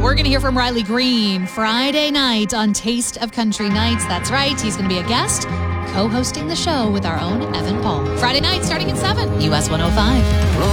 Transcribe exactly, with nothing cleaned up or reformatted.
we're going to hear from Riley Green Friday night on Taste of Country Nights. That's right. He's going to be a guest co-hosting the show with our own Evan Paul. Friday night starting at seven, U S one oh five.